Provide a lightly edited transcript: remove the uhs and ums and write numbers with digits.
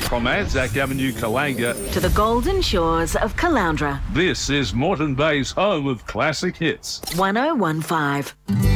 From Anzac Avenue, Kalanga, to the golden shores of Caloundra. this is Moreton Bay's home of classic hits. 1015.